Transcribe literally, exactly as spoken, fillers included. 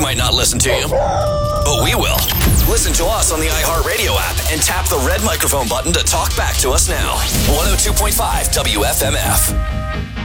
might not listen to you, but we will. Listen to us on the iHeartRadio app and tap the red microphone button to talk back to us now. one oh two point five W F M F.